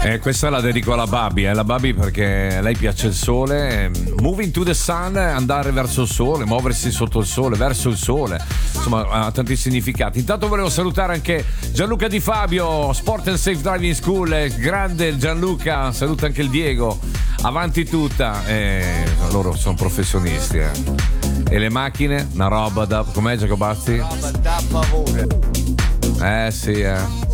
Questa la dedico alla Babi, la Babi perché a lei piace il sole. Moving to the sun, andare verso il sole, muoversi sotto il sole, verso il sole. Insomma, ha tanti significati. Intanto volevo salutare anche Gianluca Di Fabio, Sport and Safe Driving School. Grande Gianluca, saluta anche il Diego. Avanti tutta. Loro sono professionisti. E le macchine, una roba da. Com'è Giacobazzi? Roba da pavone. Sì.